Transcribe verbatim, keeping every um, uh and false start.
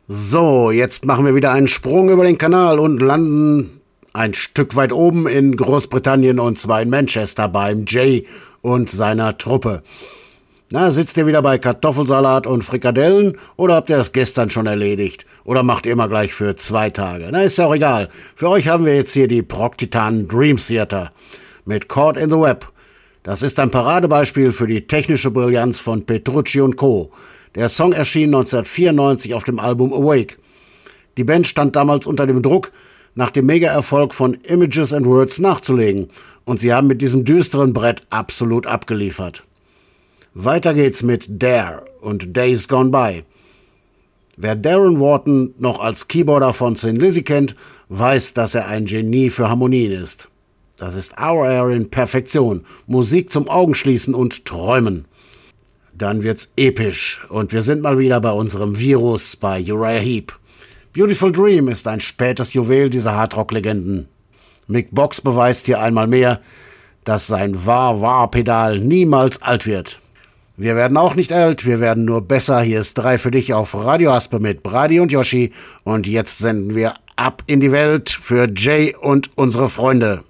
So, jetzt machen wir wieder einen Sprung über den Kanal und landen ein Stück weit oben in Großbritannien, und zwar in Manchester beim Jay und seiner Truppe. Na, sitzt ihr wieder bei Kartoffelsalat und Frikadellen oder habt ihr das gestern schon erledigt? Oder macht ihr immer gleich für zwei Tage? Na, ist ja auch egal. Für euch haben wir jetzt hier die Prog-Titanen Dream Theater mit Caught in the Web. Das ist ein Paradebeispiel für die technische Brillanz von Petrucci und Co. Der Song erschien neunzehnhundertvierundneunzig auf dem Album Awake. Die Band stand damals unter dem Druck, nach dem Mega-Erfolg von Images and Words nachzulegen. Und sie haben mit diesem düsteren Brett absolut abgeliefert. Weiter geht's mit Dare und Days Gone By. Wer Darren Wharton noch als Keyboarder von Thin Lizzy kennt, weiß, dass er ein Genie für Harmonien ist. Das ist Our Air in Perfektion. Musik zum Augenschließen und Träumen. Dann wird's episch und wir sind mal wieder bei unserem Virus, bei Uriah Heep. Beautiful Dream ist ein spätes Juwel dieser Hardrock-Legenden. Mick Box beweist hier einmal mehr, dass sein Wah-Wah-Pedal niemals alt wird. Wir werden auch nicht alt, wir werden nur besser. Hier ist drei für dich auf Radio Aspe mit Brady und Yoshi. Und jetzt senden wir ab in die Welt für Jay und unsere Freunde.